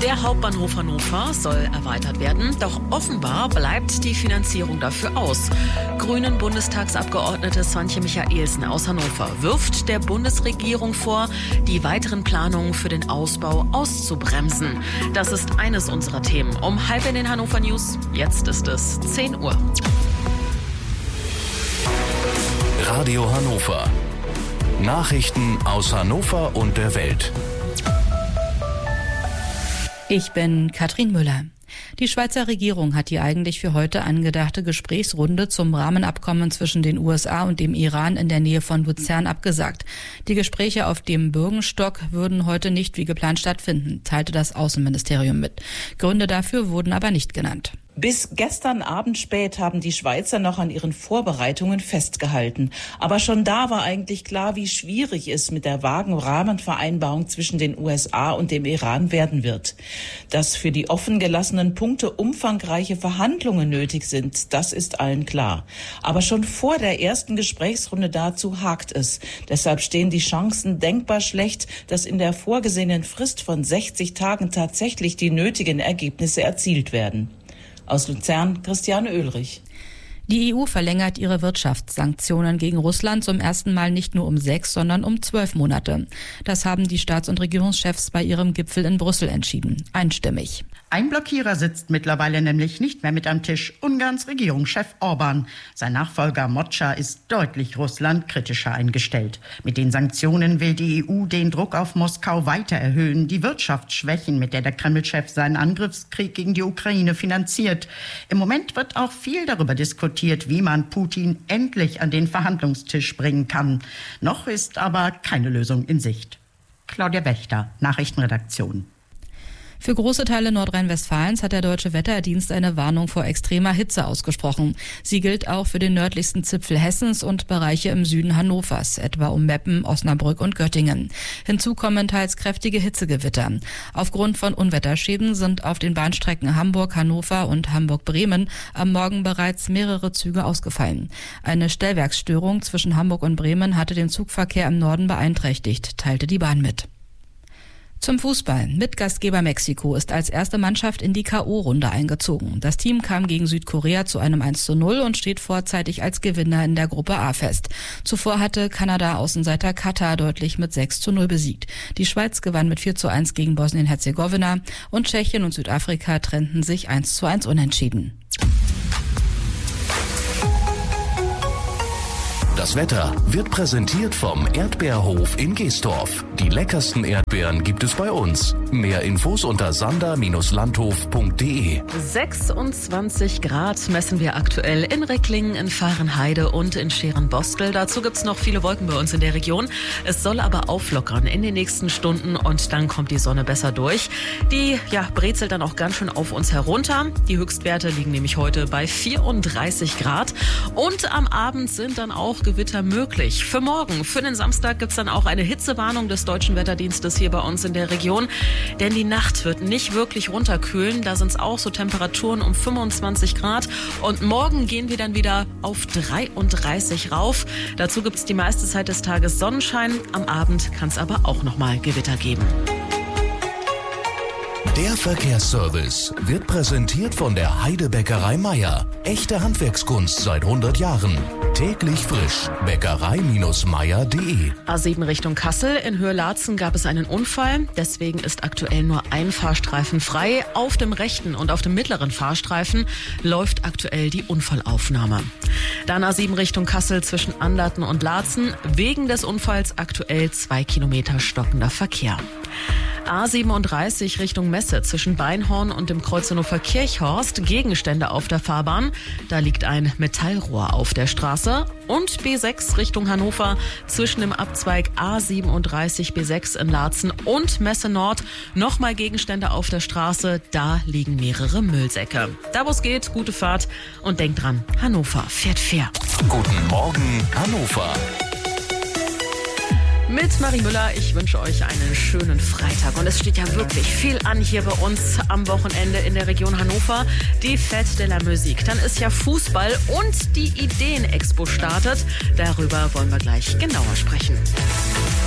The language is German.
Der Hauptbahnhof Hannover soll erweitert werden, doch offenbar bleibt die Finanzierung dafür aus. Grünen Bundestagsabgeordnete Swantje Michaelsen aus Hannover wirft der Bundesregierung vor, die weiteren Planungen für den Ausbau auszubremsen. Das ist eines unserer Themen. Um 12:30 in den Hannover News. Jetzt ist es 10 Uhr. Radio Hannover. Nachrichten aus Hannover und der Welt. Ich bin Katrin Müller. Die Schweizer Regierung hat die eigentlich für heute angedachte Gesprächsrunde zum Rahmenabkommen zwischen den USA und dem Iran in der Nähe von Luzern abgesagt. Die Gespräche auf dem Bürgenstock würden heute nicht wie geplant stattfinden, teilte das Außenministerium mit. Gründe dafür wurden aber nicht genannt. Bis gestern Abend spät haben die Schweizer noch an ihren Vorbereitungen festgehalten. Aber schon da war eigentlich klar, wie schwierig es mit der vagen Rahmenvereinbarung zwischen den USA und dem Iran werden wird. Dass für die offen gelassenen Punkte umfangreiche Verhandlungen nötig sind, das ist allen klar. Aber schon vor der ersten Gesprächsrunde dazu hakt es. Deshalb stehen die Chancen denkbar schlecht, dass in der vorgesehenen Frist von 60 Tagen tatsächlich die nötigen Ergebnisse erzielt werden. Aus Luzern, Christiane Oehlrich. Die EU verlängert ihre Wirtschaftssanktionen gegen Russland zum ersten Mal nicht nur um 6, sondern um 12 Monate. Das haben die Staats- und Regierungschefs bei ihrem Gipfel in Brüssel entschieden. Einstimmig. Ein Blockierer sitzt mittlerweile nämlich nicht mehr mit am Tisch, Ungarns Regierungschef Orbán. Sein Nachfolger Mocsa ist deutlich Russland kritischer eingestellt. Mit den Sanktionen will die EU den Druck auf Moskau weiter erhöhen, die Wirtschaft schwächen, mit der der Kreml-Chef seinen Angriffskrieg gegen die Ukraine finanziert. Im Moment wird auch viel darüber diskutiert, wie man Putin endlich an den Verhandlungstisch bringen kann. Noch ist aber keine Lösung in Sicht. Claudia Wächter, Nachrichtenredaktion. Für große Teile Nordrhein-Westfalens hat der Deutsche Wetterdienst eine Warnung vor extremer Hitze ausgesprochen. Sie gilt auch für den nördlichsten Zipfel Hessens und Bereiche im Süden Hannovers, etwa um Meppen, Osnabrück und Göttingen. Hinzu kommen teils kräftige Hitzegewitter. Aufgrund von Unwetterschäden sind auf den Bahnstrecken Hamburg-Hannover und Hamburg-Bremen am Morgen bereits mehrere Züge ausgefallen. Eine Stellwerksstörung zwischen Hamburg und Bremen hatte den Zugverkehr im Norden beeinträchtigt, teilte die Bahn mit. Zum Fußball. Mitgastgeber Mexiko ist als erste Mannschaft in die K.O.-Runde eingezogen. Das Team kam gegen Südkorea zu einem 1:0 und steht vorzeitig als Gewinner in der Gruppe A fest. Zuvor hatte Kanada-Außenseiter Katar deutlich mit 6:0 besiegt. Die Schweiz gewann mit 4:1 gegen Bosnien-Herzegowina und Tschechien und Südafrika trennten sich 1:1 unentschieden. Das Wetter wird präsentiert vom Erdbeerhof in Geestorf. Die leckersten Erdbeeren gibt es bei uns. Mehr Infos unter sander-landhof.de. 26 Grad messen wir aktuell in Ricklingen, in Fahrenheide und in Scherenbostel. Dazu gibt's noch viele Wolken bei uns in der Region. Es soll aber auflockern in den nächsten Stunden und dann kommt die Sonne besser durch. Die brezelt dann auch ganz schön auf uns herunter. Die Höchstwerte liegen nämlich heute bei 34 Grad. Und am Abend sind dann auch Gewitter möglich. Für morgen, für den Samstag gibt's dann auch eine Hitzewarnung des Deutschen Wetterdienstes hier bei uns in der Region. Denn die Nacht wird nicht wirklich runterkühlen. Da sind es auch so Temperaturen um 25 Grad. Und morgen gehen wir dann wieder auf 33 rauf. Dazu gibt's die meiste Zeit des Tages Sonnenschein. Am Abend kann es aber auch nochmal Gewitter geben. Der Verkehrsservice wird präsentiert von der Heidebäckerei Meier. Echte Handwerkskunst seit 100 Jahren. Täglich frisch. Bäckerei-meier.de. A7 Richtung Kassel. In Höhe-Laatzen gab es einen Unfall. Deswegen ist aktuell nur ein Fahrstreifen frei. Auf dem rechten und auf dem mittleren Fahrstreifen läuft aktuell die Unfallaufnahme. Dann A7 Richtung Kassel zwischen Anderten und Laatzen. Wegen des Unfalls aktuell 2 Kilometer stockender Verkehr. A37 Richtung Messe zwischen Beinhorn und dem Kreuz Hannover-Kirchhorst. Gegenstände auf der Fahrbahn. Da liegt ein Metallrohr auf der Straße. Und B6 Richtung Hannover zwischen dem Abzweig A37 B6 in Laatzen und Messe Nord. Nochmal Gegenstände auf der Straße. Da liegen mehrere Müllsäcke. Da wo es geht, gute Fahrt. Und denkt dran, Hannover fährt fair. Guten Morgen, Hannover. Mit Marie Müller, ich wünsche euch einen schönen Freitag. Und es steht ja wirklich viel an hier bei uns am Wochenende in der Region Hannover. Die Fête de la Musique. Dann ist ja Fußball und die Ideen-Expo startet. Darüber wollen wir gleich genauer sprechen.